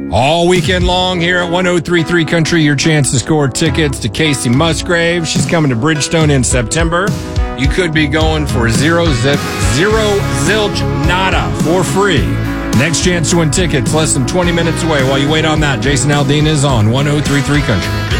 All weekend long here at 1033 Country, your chance to score tickets to Casey Musgrave. She's coming to Bridgestone in September. You could be going for zero zilch nada for free. Next chance to win tickets less than 20 minutes away. While you wait on that, Jason Aldean is on 1033 Country.